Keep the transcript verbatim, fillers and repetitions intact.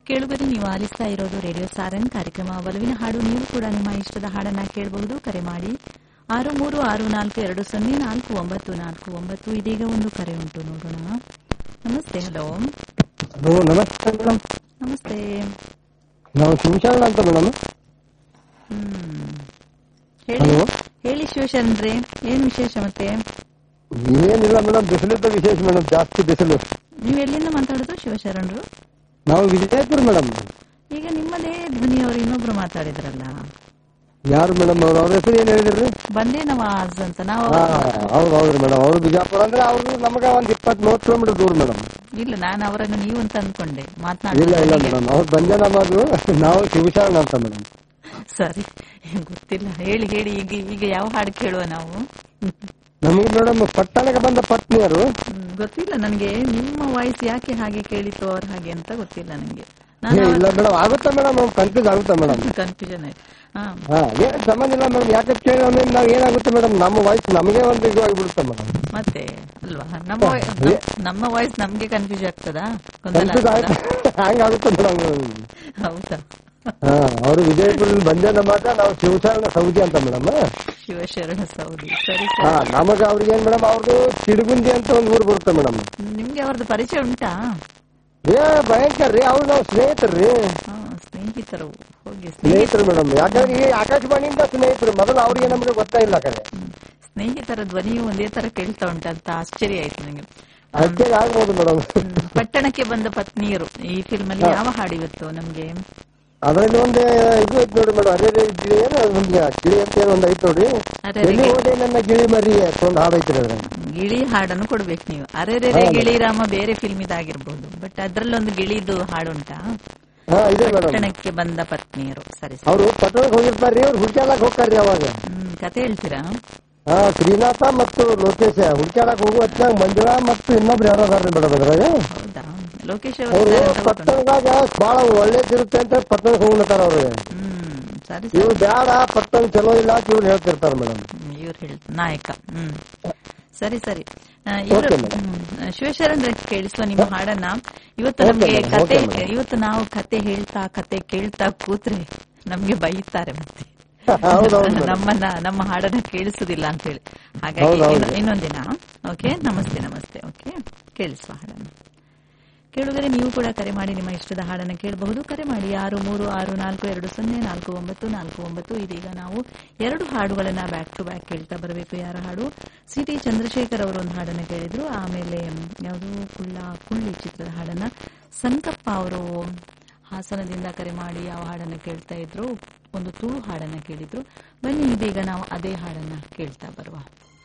ಕೇಳುಗರೆ ನೀವು ಆಲಿಸ್ತಾ ಇರೋದು ರೇಡಿಯೋ ಸಾರಂಗ್ ಕಾರ್ಯಕ್ರಮ ಒಲವಿನ ಹಾಡು. ನೀವು ಕೂಡ ನಿಮ್ಮ ಇಷ್ಟದ ಹಾಡನ್ನ ಕೇಳಬಹುದು. ಕರೆ ಮಾಡಿ ಆರು ಮೂರು ಆರು ನಾಲ್ಕು ಎರಡು ಸೊನ್ನೆ ನಾಲ್ಕು ಒಂಬತ್ತು ನಾಲ್ಕು ಒಂಬತ್ತು. ಇದೀಗ ಒಂದು ಕರೆ ಉಂಟು, ನೋಡೋಣ. ನಮಸ್ತೆ. ಹಲೋ. ಹಲೋ, ನಮಸ್ತೆ ಮೇಡಮ್. ನಮಸ್ತೆ. ನಾವು ಶಿವಶರಣ ಅಂತ ಮೇಡಮ್. ಹ್ಮ್ ಹೇಳಿ ಹೇಳಿ ಶಿವಶರಣ್ರೆ, ಏನ್ ವಿಶೇಷ? ಮತ್ತೆ ಏನಿಲ್ಲ ಮೇಡಮ್, ಬಿಸಿಲಿದ್ದ ವಿಶೇಷ ಮೇಡಮ್, ಜಾಸ್ತಿ ಬಿಸಿಲು. ನೀವು ಎಲ್ಲಿಂದ ಮಾತಾಡೋದು ಶಿವಶರಣ್ರು? ನಾವು ವಿಜಯಪುರ ಮೇಡಮ್. ಈಗ ನಿಮ್ಮದೇ ಧ್ವನಿಯವರು ಇನ್ನೊಬ್ರು ಮಾತಾಡಿದ್ರಲ್ಲ, ಯಾರು ಮೇಡಮ್? ಅವ್ರ ಅವ್ರ ಹೆಸರು ಏನ್ ಹೇಳಿದ್ರಿ? ಬಂದೇ ನವಾಜ್ ಅಂತ. ನಾವು ಹೌದು ಹೌದ್ರಿ ಮೇಡಮ್. ಅವ್ರು ಬಿಜಾಪುರ ಅಂದ್ರೆ ಅವ್ರು ನಮಗ ಒಂದ್ ಇಪ್ಪತ್ ಮೂವತ್ ಕಿಲೋಮೀಟರ್ ದೂರ ಮೇಡಮ್. ಇಲ್ಲ, ನಾನು ಅವರನ್ನು ನೀವು ಅಂತ ಅನ್ಕೊಂಡೆ ಇಲ್ಲ ಮಾತನಾಡ. ಇಲ್ಲ ಮೇಡಮ್, ಅವ್ರು ಬಂದೇ ನಮ್ಮದು. ನಾವು ಶಿವಶರಣ ಅಂತ ಮೇಡಮ್. ಸರಿ, ಗೊತ್ತಿಲ್ಲ. ಹೇಳಿ ಹೇಳಿ. ಈಗ ಈಗ ಯಾವ ಹಾಡು ಕೇಳುವ ನಾವು? ನಮಗೆ ಮೇಡಮ್ ಪಟ್ಟಣಕ್ಕೆ ಬಂದ ಪತ್ನಿಯರು. ಗೊತ್ತಿಲ್ಲ ನನಗೆ ನಿಮ್ಮ ವಾಯ್ಸ್ ಯಾಕೆ ಹಾಗೆ ಕೇಳಿತು ಅವ್ರ ಹಾಗೆ ಅಂತ ಗೊತ್ತಿಲ್ಲ ನನಗೆ. ಇಲ್ಲ ಮೇಡಮ್, ಆಗುತ್ತಾ ಮೇಡಮ್, ಕನ್ಫ್ಯೂಸ್ ಆಗುತ್ತಾ ಮೇಡಮ್? ಕನ್ಫ್ಯೂಷನ್ ಆಯ್ತು. ಹಾ, ಏನ್ ಸಂಬಂಧ ಇಲ್ಲ ಮೇಡಮ್. ಯಾಕೆ ಕೇಳಿ ನಾವ್ ಏನಾಗುತ್ತೆ ಮೇಡಮ್, ನಮ್ಮ ವಾಯ್ಸ್ ನಮಗೆ ಒಂದು ಇದು ಆಗಿಬಿಡುತ್ತೆ ಮೇಡಮ್. ಮತ್ತೆ ಅಲ್ವಾ, ನಮ್ಮ ನಮ್ಮ ವಾಯ್ಸ್ ನಮ್ಗೆ ಕನ್ಫ್ಯೂಸ್ ಆಗ್ತದಾ? ಕನ್ಫ್ಯೂಸ್ ಆಯ್ತು, ಹಂಗಾಗುತ್ತೆ ಮೇಡಮ್. ಹೌದಾ? ಹಾ, ಅವರು ವಿಜಯಪುರ ಬಂದೇ ನಮ್ಮದ. ನಾವು ಶಿವಶರಣ ಸೌದಿ ಅಂತ ಮೇಡಮ್. ಶಿವಶರಣ ಸೌದಿ. ಸರಿ ಹಾ, ಸರಿ. ನಮಗ ಅವ್ರಿಗೆ ಏನ್ ಮೇಡಮ್, ಅವ್ರದ್ದು ತಿಡುಗುಂದಿ ಅಂತ ಒಂದು ಊರು ಬರುತ್ತೆ ಮೇಡಮ್. ನಿಮ್ಗೆ ಅವ್ರದ್ದು ಪರಿಚಯ ಉಂಟಾ? ಏ ಭಯಂಕರ ರೀ, ಅವ್ರು ನಾವು ಸ್ನೇಹಿತರ್ರಿ. ಸ್ನೇಹಿತರು. ಹೋಗಿ ಸ್ನೇಹಿತರು ಮೇಡಮ್. ಯಾಕಂದ್ರೆ ಈ ಆಕಾಶವಾಣಿಯಿಂದ ಸ್ನೇಹಿತರು. ಮೊದಲು ಅವ್ರಿಗೆ ನಮ್ಗೆ ಗೊತ್ತಾ ಇಲ್ಲ ಕಡೆ. ಸ್ನೇಹಿತರ ಧ್ವನಿಯು ಒಂದೇ ತರ ಕೇಳ್ತಾ ಉಂಟಂತ ಆಶ್ಚರ್ಯ ಆಯ್ತು ನಂಗೆ. ಅಷ್ಟೇ ಆಗ್ಬೋದು ಮೇಡಮ್. ಪಟ್ಟಣಕ್ಕೆ ಬಂದ ಪತ್ನಿಯರು ಈ ಫಿಲ್ಮ್ ಅಲ್ಲಿ ಯಾವ ಹಾಡು ಇವತ್ತು ನಮ್ಗೆ? ಅದ್ರಲ್ಲಿ ಒಂದು ಇದು ಐತ್ ನೋಡಿ ಮೇಡಮ್. ಅದೇ ಗಿಳಿ ಏನೋ ಒಂದು ಗಿಳಿ ಅಂತ ಏನೋ ಒಂದು ಐತ್ ನೋಡ್ರಿ. ಎಲ್ಲಿ ಹೋದೆ ನನ್ನ ಗಿಳಿ ಮರಿ ಅಂತ ಒಂದು ಹಾಡು ಐತ್ರಿ ಅದ್ರ. ಗಿಳಿ ಹಾಡನ್ನು ಕೊಡ್ಬೇಕು ನೀವು. ಅರೆರೆ ಗಿಳಿ ರಾಮ ಬೇರೆ ಫಿಲ್ಮ್ ಇದಾಗಿರ್ಬೋದು, ಬಟ್ ಅದ್ರಲ್ಲೊಂದು ಗಿಳಿದು ಹಾಡುಂಟಾ? ಹಾ, ಇದೆ ಮೇಡಮ್. ಪಟ್ಟಣಕ್ಕೆ ಬಂದ ಪತ್ನಿಯರು. ಸರಿ ಸರಿ. ಅವ್ರು ಪಟ್ಟಣಕ್ಕೆ ಹೋಗಿರ್ತಾರ್ರಿ, ಅವ್ರು ಹುಡ್ಕ್ಯಾಡಕ್ ಹೋಗ್ತಾರ್ರಿ ಅವಾಗ. ಹ್ಮ್ ಕತೆ ಹೇಳ್ತೀರಾ? ಹಾ, ಶ್ರೀನಾಥ ಮತ್ತು ಲೋಕೇಶ ಹುಡ್ಕ್ಯಾಡಕ್ ಹೋಗುವ ಹೊತ್ನಾಗ ಮಂಜುಳಾ ಮತ್ತು ಇನ್ನೊಬ್ರು ಯಾರು ಅದಾರ್ರಿ ಮೇಡಮ್ ಅದ್ರಾಗ. ಹೌದಾ? ಲೋಕೇಶ್ ಅವರು ಅವರು ಪಟ್ಟಣದಾಗ ಬಹಳ ಒಳ್ಳೇದಿರುತ್ತೆ ಅಂತ ಪಟ್ಟಣಕ್ಕೆ ಹೋಗ್ಲತ್ತಾರ ಅವ್ರಿಗೆ. ಹ್ಮ್ ಸರಿ ಇವ್ರು ಸರಿ. ಬ್ಯಾಡ, ಪಟ್ಟಣ ಚಲೋ ಇಲ್ಲ ಅಂತ ಇವ್ರು ಹೇಳ್ತಿರ್ತಾರ ಮೇಡಮ್. ಇವ್ರು ಹೇಳ್ ನಾಯಕ. ಹ್ಮ್ ಸರಿ ಸರಿ. ಇವರು ಶಿವಶರಣ್ ಕೇಳಿಸುವ ನಿಮ್ಮ ಹಾಡನ್ನ. ಇವತ್ತು ನಮ್ಗೆ ಕತೆ, ಇವತ್ತು ನಾವು ಕತೆ ಹೇಳ್ತಾ ಕತೆ ಕೇಳ್ತಾ ಕೂತ್ರೆ ನಮ್ಗೆ ಬೈತಾರೆ ಮತ್ತೆ. ನಮ್ಮನ್ನ ನಮ್ಮ ಹಾಡನ್ನ ಕೇಳಿಸುದಿಲ್ಲ ಅಂತ ಹೇಳಿ. ಹಾಗಾಗಿ ಇನ್ನೊಂದಿನ. ಓಕೆ, ನಮಸ್ತೆ ನಮಸ್ತೆ. ಓಕೆ, ಕೇಳಿಸುವ ಹಾಡನ್ನ. ಕೇಳುಗರೆ, ನೀವು ಕೂಡ ಕರೆ ಮಾಡಿ ನಿಮ್ಮ ಇಷ್ಟದ ಹಾಡನ್ನು ಕೇಳಬಹುದು. ಕರೆ ಮಾಡಿ ಆರು ಮೂರು ಆರು ನಾಲ್ಕು ಎರಡು ಸೊನ್ನೆ ನಾಲ್ಕು ಒಂಬತ್ತು ನಾಲ್ಕು ಒಂಬತ್ತು. ಇದೀಗ ನಾವು ಎರಡು ಹಾಡುಗಳನ್ನ ಬ್ಯಾಕ್ ಟು ಬ್ಯಾಕ್ ಕೇಳ್ತಾ ಬರಬೇಕು. ಯಾರ ಹಾಡು? ಸಿ ಟಿ ಚಂದ್ರಶೇಖರ್ ಅವರು ಒಂದು ಹಾಡನ್ನ ಕೇಳಿದ್ರು. ಆಮೇಲೆ ಯಾವುದು ಕುಳ್ಳ ಕುಳ್ಳಿ ಚಿತ್ರದ ಹಾಡನ್ನ ಸಂಕಪ್ಪ ಅವರು ಹಾಸನದಿಂದ ಕರೆ ಮಾಡಿ ಯಾವ ಹಾಡನ್ನ ಕೇಳ್ತಾ ಇದ್ರು? ಒಂದು ತುಳು ಹಾಡನ್ನ ಕೇಳಿದ್ರು. ಬನ್ನಿ, ಇದೀಗ ನಾವು ಅದೇ ಹಾಡನ್ನ ಕೇಳ್ತಾ ಬರುವ.